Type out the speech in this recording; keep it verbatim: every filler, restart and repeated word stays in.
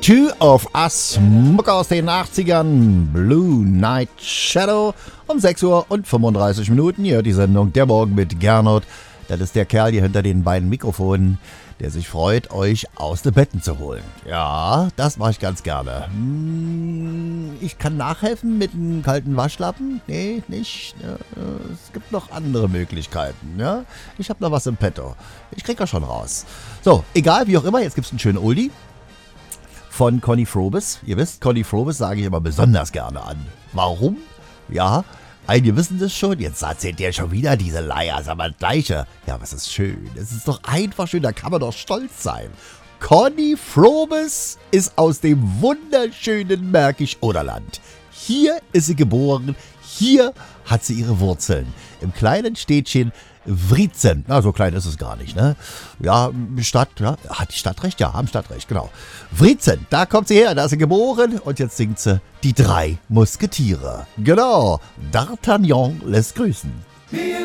Two of Us, Mucke aus den achtzigern, Blue Night Shadow, um sechs Uhr und fünfunddreißig Minuten. Hier die Sendung Der Morgen mit Gernot. Das ist der Kerl hier hinter den beiden Mikrofonen, der sich freut, euch aus den Betten zu holen. Ja, das mache ich ganz gerne. Hm, ich kann nachhelfen mit einem kalten Waschlappen? Nee, nicht. Es gibt noch andere Möglichkeiten. Ja? Ich habe noch was im Petto. Ich krieg das schon raus. So, egal, wie auch immer, jetzt gibt es einen schönen Oldie von Conny Frobes. Ihr wisst, Conny Frobes sage ich immer besonders gerne an. Warum? Ja, einige wissen das schon. Jetzt erzählt der schon wieder diese Leier, aber das Gleiche. Ja, was ist schön. Es ist doch einfach schön, da kann man doch stolz sein. Conny Frobes ist aus dem wunderschönen Märkisch-Oderland. Hier ist sie geboren, hier hat sie ihre Wurzeln. Im kleinen Städtchen Wriezen. Na, so klein ist es gar nicht, ne? Ja, Stadt, ja, hat die Stadt recht? Ja, haben Stadtrecht, genau. Wriezen, da kommt sie her, da ist sie geboren und jetzt singt sie Die drei Musketiere. Genau, D'Artagnan lässt grüßen.